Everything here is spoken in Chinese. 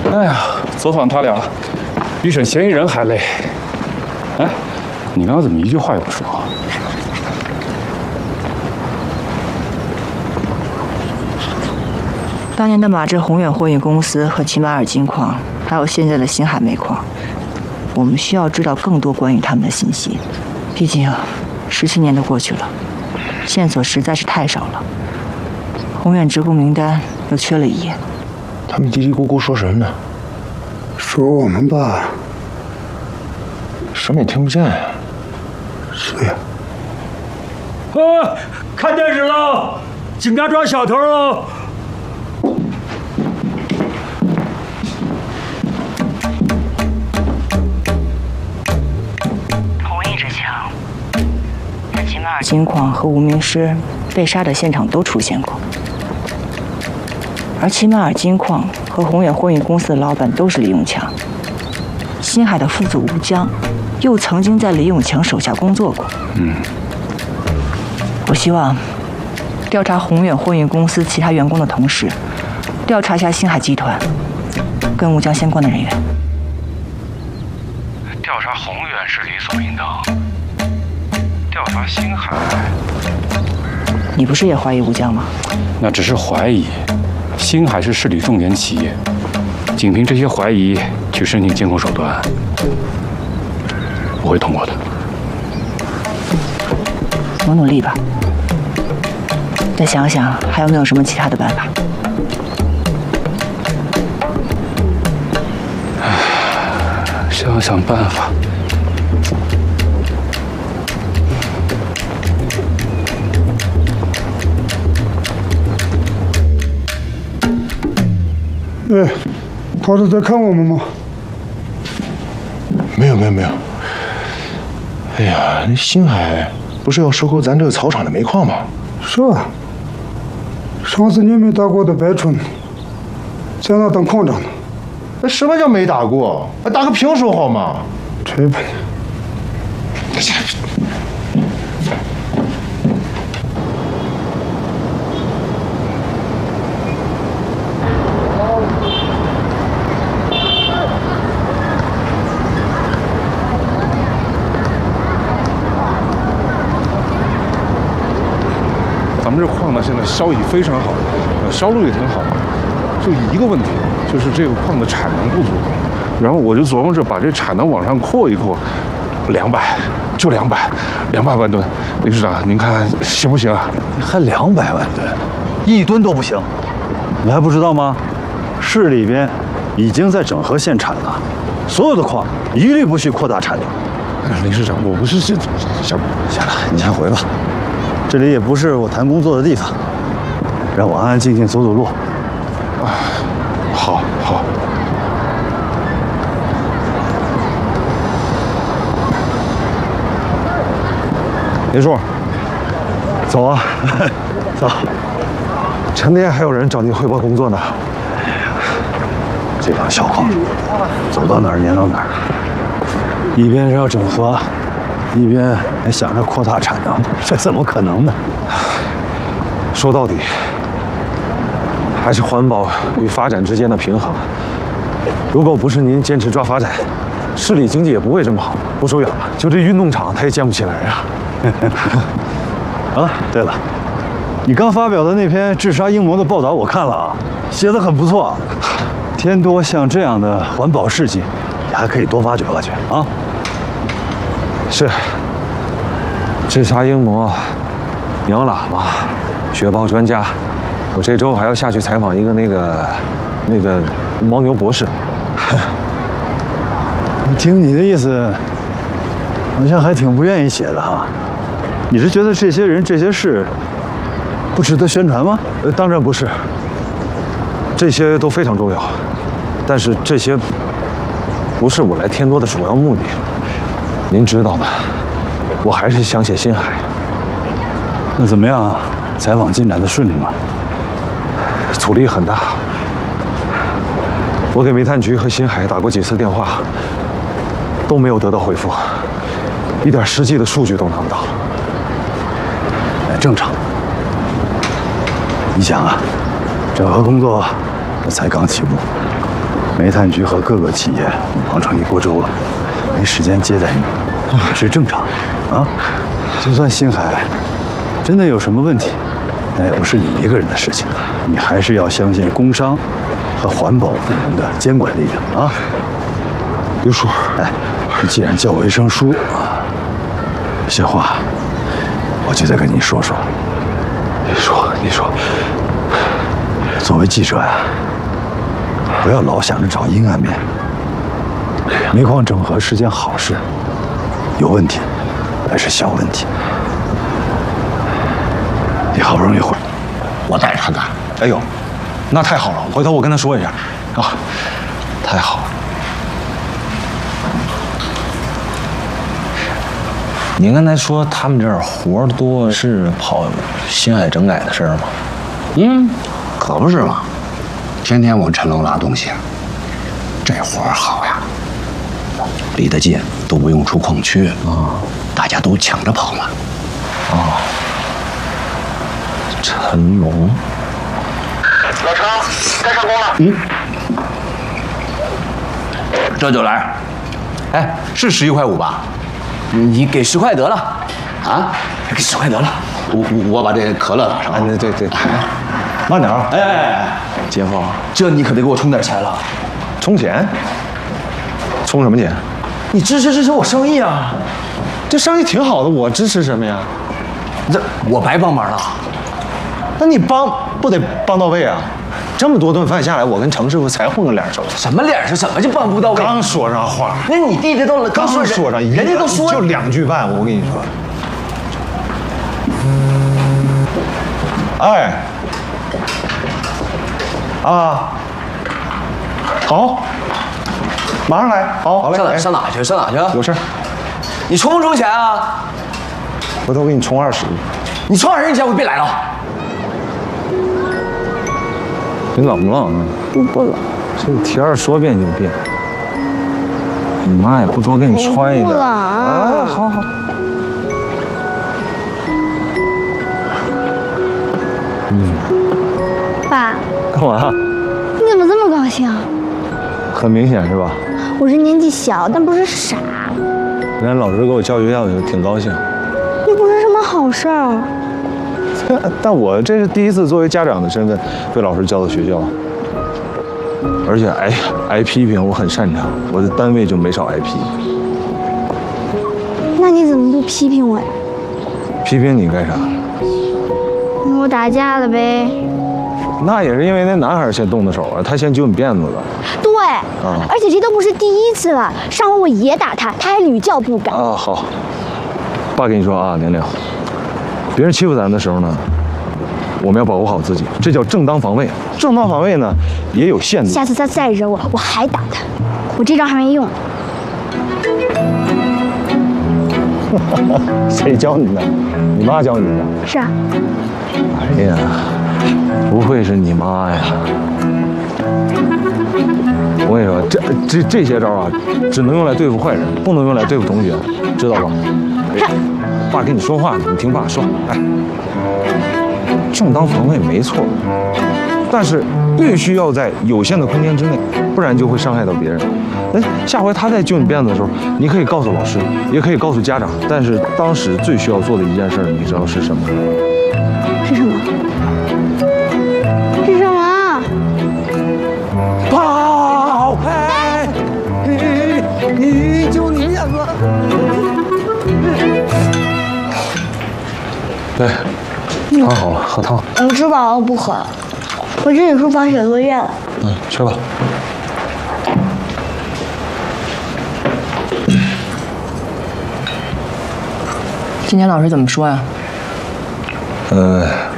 哎呀，走访他俩，比审嫌疑人还累。哎，你刚刚怎么一句话也不说？ 当年的马志宏远货运公司和齐马尔金矿，还有现在的星海煤矿，我们需要知道更多关于他们的信息。毕竟，17年都过去了，线索实在是太少了。宏远职工名单又缺了一页。 他们嘀嘀咕咕说什么呢？ 说我们吧， 什么也听不见呀。 是呀。 看电视喽！警察抓小偷喽！ 同一支枪，在齐马尔金矿和无名尸被杀的现场都出现过。而齐马尔金矿和宏远货运公司的老板都是李永强，新海的副总吴江又曾经在李永强手下工作过。我希望调查宏远货运公司其他员工的同时，调查一下星海集团跟吴江相关的人员。 调查宏远是理所应当，调查星海， 你不是也怀疑吴江吗？ 那只是怀疑。星海是市里重点企业，仅凭这些怀疑去申请监控手段，不会通过的。 我努力吧，再想想还有没有什么其他的办法。 想想办法。 哎，他是在看我们吗？ 没有。哎呀，那星海不是要收购咱这个草场的煤矿吗？ 是啊。上次你没打过的白春，在那当矿长呢。 那什么叫没打过？打个平手好吗？ 吹吧你！ 咱们这矿呢，现在销役非常好，销路也挺好，就一个问题，就是这个矿的产能不足。然后我就琢磨着把这产能往上扩一扩，200，就200万吨。理事长，您看行不行啊？ 还200万吨，1吨都不行。你还不知道吗？市里边已经在整合限产了，所有的矿一律不许扩大产能。 理事长，我不是想。 行了，你先回吧。这里也不是我谈工作的地方，让我安安静静走走路。 好。 林叔，走啊，走。 成天还有人找您汇报工作呢。 这帮小矿主，走到哪儿撵到哪儿，一边是要整合，一边还想着扩大产能，这怎么可能呢？ 说到底，还是环保与发展之间的平衡。如果不是您坚持抓发展，市里经济也不会这么好。不说远了，就这运动场它也建不起来呀。 啊，对了，你刚发表的那篇治沙阴谋的报道我看了啊，写得很不错。添多像这样的环保事迹，你还可以多挖掘挖掘啊。 是，治沙阴谋、鸟喇嘛、雪豹专家，我这周还要下去采访一个那个牦牛博士。 听你的意思，好像还挺不愿意写的哈。你是觉得这些人这些事不值得宣传吗？ 当然不是，这些都非常重要，但是这些不是我来添多的主要目的。您知道的，我还是想写新海。 那怎么样啊？采访进展的顺利吗？ 阻力很大。我给煤炭局和新海打过几次电话，都没有得到回复，一点实际的数据都拿不到。 正常。你想啊，整合工作才刚起步， 煤炭局和各个企业忙成一锅粥了，没时间接待你，也是正常啊。就算星海真的有什么问题，那也不是你一个人的事情，你还是要相信工商和环保部门的监管力量啊。 刘叔， 哎，你既然叫我一声叔，有些话我就得跟你说说。你说，作为记者呀，不要老想着找阴暗面。煤矿整合是件好事，有问题还是小问题。你好不容易回， 我带着他干。 哎呦，那太好了，回头我跟他说一下。啊，太好了。您刚才说他们这儿活多，是跑星海整改的事儿吗？ 可不是嘛，天天往陈楼拉东西，这活儿好呀，离得近，都不用出矿区啊，大家都抢着跑嘛。 陈龙， 老程，该上工了。 这就来。哎，是11.5块吧？你给10块得了。啊？给10块得了。 我把这可乐打上。 对，慢点啊！ 哎，姐夫，这你可得给我充点钱了。 充钱？充什么钱？ 你支持我生意啊！ 这生意挺好的，我支持什么呀？ 这我白帮忙了。 那你帮不得帮到位啊？这么多顿饭下来，我跟程师傅才混个脸熟。 什么脸是什么就帮不到位？ 刚说上话， 那你弟弟都刚说上， 人家都说就2句半，我跟你说。哎，啊，好，马上来，好嘞。 上哪去？ 有事。 你充不充钱啊？ 回头给你充20。 你充20，你下回别来了。 你冷不冷啊？ 不冷。 这天儿说变就变。你妈也不多给你穿一点。 不冷啊，好。 爸， 干嘛？ 你怎么这么高兴？ 很明显是吧？ 我是年纪小，但不是傻。 人家老师给我叫学校就挺高兴。 又不是什么好事儿。 但我这是第一次作为家长的身份被老师叫到学校，而且挨批评我很擅长，我的单位就没少挨批。 那你怎么不批评我呀？ 批评你干啥？ 跟我打架了呗。 那也是因为那男孩先动的手啊，他先揪你辫子的。 对，而且这都不是第一次了，上回我也打他，他还屡教不改。 啊，好，爸跟你说啊，玲玲，别人欺负咱的时候呢，我们要保护好自己，这叫正当防卫。正当防卫呢，也有限度。 下次他再惹我，我还打他。我这招还没用。 谁教你的？你妈教你的？ 是啊。 哎呀，不会是你妈呀？我跟你说，这些招啊，只能用来对付坏人，不能用来对付同学，知道吧？爸跟你说话呢，你听爸说。哎，正当防卫没错，但是必须要在有限的空间之内，不然就会伤害到别人。哎，下回他再揪你辫子的时候，你可以告诉老师，也可以告诉家长，但是当时最需要做的一件事，你知道是什么吗？ 是什么？是什么？ 跑！哎，你揪你辫子。对，汤好了，喝汤。 你吃饱了不喝？我去你书房写作业了。 去吧。 今天老师怎么说呀？